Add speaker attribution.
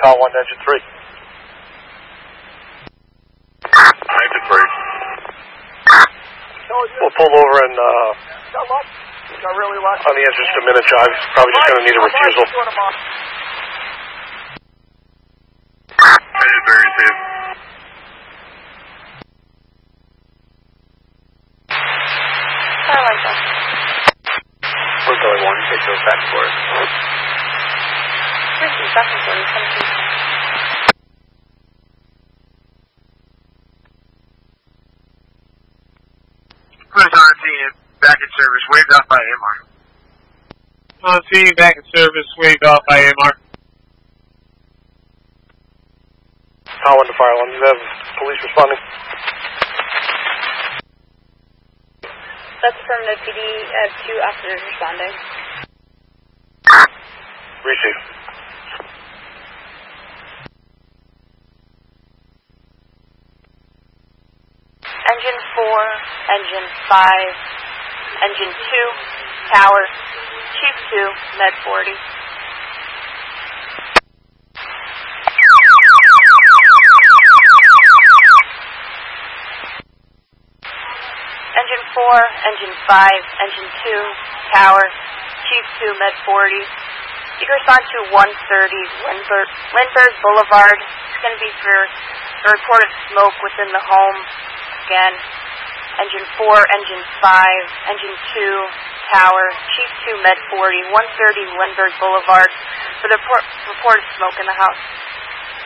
Speaker 1: call 1 to engine 3.
Speaker 2: Engine 3.
Speaker 1: We'll pull over and, on the engine just a minute, Jive. Probably just going to need a refusal.
Speaker 2: Engine 3 received.
Speaker 1: We're going 1, take those back for us.
Speaker 2: Back in service, waved off by AMR.
Speaker 3: RC back in service, waved off by AMR.
Speaker 1: Call 1 to fire alarm. You have police responding?
Speaker 4: That's affirmative, PD. I have 2 officers responding.
Speaker 1: Receive.
Speaker 4: Engine 4, Engine 5, Engine 2, Tower, Chief 2, Med 40. Engine 4, Engine 5, Engine 2, Tower, Chief 2, Med 40. You can respond to 130 Lindbergh Boulevard. It's going to be for a report of smoke within the home. Again, Engine 4, Engine 5, Engine 2, Tower, Chief 2, Med 40, 130 Lindbergh Boulevard for the report of smoke in the house.